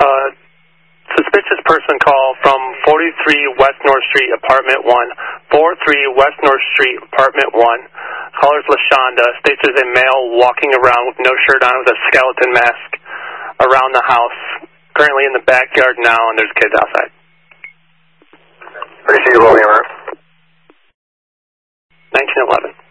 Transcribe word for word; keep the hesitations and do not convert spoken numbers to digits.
Uh, suspicious person call from forty-three West North Street, Apartment one. forty-three West North Street, Apartment one. Caller's LaShonda. States there's a male walking around with no shirt on with a skeleton mask around the house. Currently in the backyard now, and there's kids outside. Appreciate you rolling around. nineteen eleven.